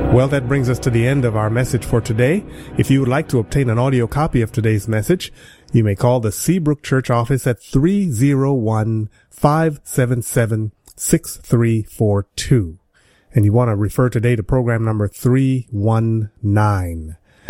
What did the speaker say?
Well, that brings us to the end of our message for today. If you would like to obtain an audio copy of today's message, you may call the Seabrook Church office at 301-577-6342. And you want to refer today to program number 319.